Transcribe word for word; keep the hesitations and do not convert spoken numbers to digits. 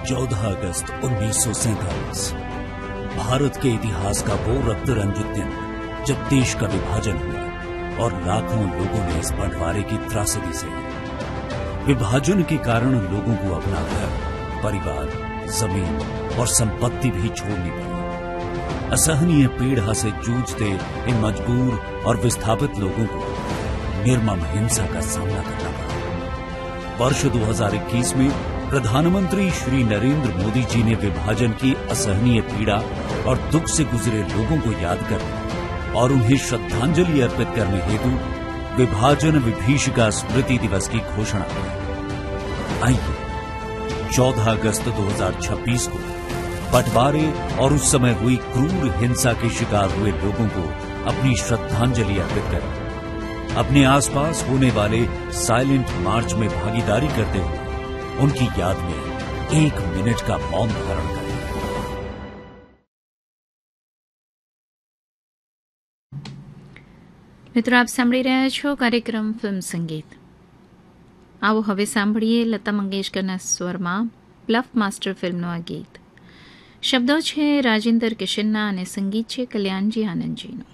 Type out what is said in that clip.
चौदह अगस्त उन्नीस सौ सैंतालीस भारत के इतिहास का वो रक्त रंजित दिन जब देश का विभाजन हुआ और लाखों लोगों ने इस बंटवारे की त्रासदी से विभाजन के कारण लोगों को अपना घर, परिवार, जमीन और संपत्ति भी छोड़नी पड़ी। असहनीय पीड़ा से जूझते इन मजबूर और विस्थापित लोगों को निर्मम हिंसा का सामना करना पड़ा। वर्ष दो हज़ार इक्कीस में प्रधानमंत्री श्री नरेंद्र मोदी जी ने विभाजन की असहनीय पीड़ा और दुख से गुजरे लोगों को याद करने और उन्हें श्रद्धांजलि अर्पित करने हेतु विभाजन विभीषिका स्मृति दिवस की घोषणा की। आइए चौदह अगस्त दो हज़ार छब्बीस को बंटवारे और उस समय हुई क्रूर हिंसा के शिकार हुए लोगों को अपनी श्रद्धांजलि अर्पित करें। अपने आसपास होने वाले साइलेंट मार्च में भागीदारी करते हुए उनकी याद में एक मिनट का मौन धारण करें। મિત્રો, આપ સાંભળી રહ્યા છો કાર્યક્રમ ફિલ્મ સંગીત. આવો હવે સાંભળીએ લતા મંગેશકરના સ્વરમાં બ્લફ માસ્ટર ફિલ્મનું આ ગીત. શબ્દો છે રાજેન્દ્ર કિશનના અને સંગીત છે કલ્યાણજી આનંદજીનું.